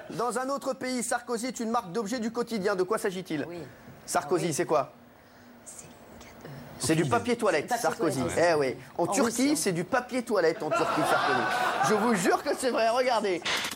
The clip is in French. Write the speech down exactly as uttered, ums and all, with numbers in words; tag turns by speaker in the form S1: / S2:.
S1: Dans un autre pays, Sarkozy est une marque d'objets du quotidien. De quoi s'agit-il?
S2: Oui.
S1: Sarkozy,
S2: Ah oui.
S1: c'est quoi?
S2: C'est
S1: C'est du papier toilette,
S2: papier
S1: Sarkozy.
S2: toilette,
S1: Eh oui. En
S2: En
S1: Turquie,
S2: Russie, hein.
S1: c'est du papier toilette en Turquie, Sarkozy. Je vous jure que c'est vrai, regardez.